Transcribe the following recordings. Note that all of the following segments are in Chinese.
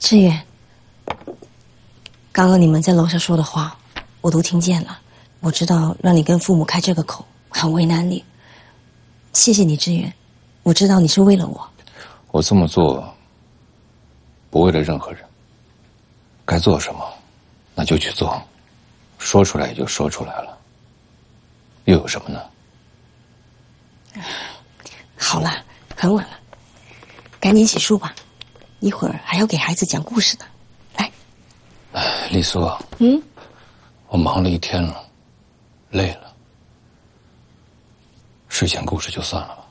志远，刚刚你们在楼上说的话，我都听见了。我知道让你跟父母开这个口很为难你，谢谢你，志远。我知道你是为了我。 我这么做，不为了任何人。该做什么，那就去做，说出来也就说出来了，又有什么呢？ 好了，很晚了，赶紧洗漱吧，一会儿还要给孩子讲故事呢。来， 丽苏，我忙了一天了，累了，睡前故事就算了吧。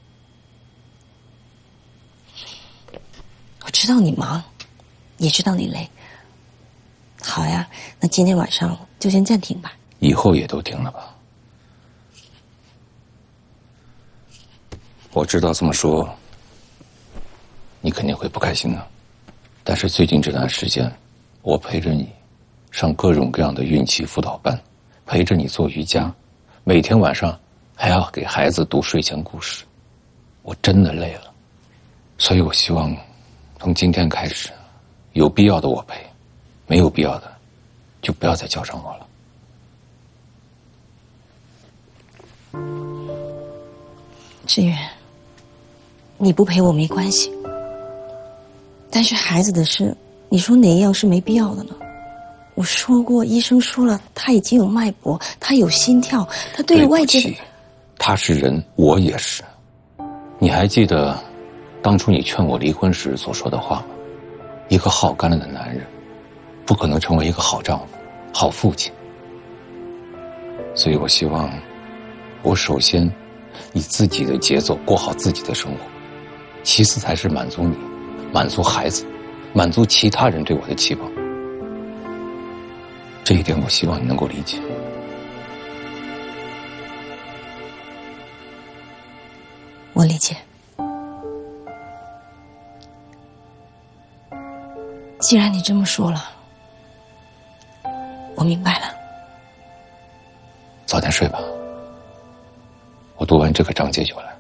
我知道你忙，也知道你累。好呀，那今天晚上就先暂停吧。 以后也都停了吧。我知道这么说，你肯定会不开心的。但是最近这段时间，我陪着你上各种各样的孕期辅导班，陪着你做瑜伽，每天晚上还要给孩子读睡前故事，我真的累了。所以我希望从今天开始，有必要的我陪，没有必要的就不要再叫上我了。 志远，你不陪我没关系，但是孩子的事，你说哪样是没必要的呢？我说过，医生说了，他已经有脉搏，他有心跳，他对于外界的…… 他是人，我也是。你还记得当初你劝我离婚时所说的话吗？一个耗干了的男人，不可能成为一个好丈夫、好父亲。所以我希望，我首先以自己的节奏过好自己的生活，其次才是满足你、满足孩子、满足其他人对我的期望。这一点我希望你能够理解。 我理解。既然你这么说了，我明白了。 早点睡吧，我读完这个章节就来。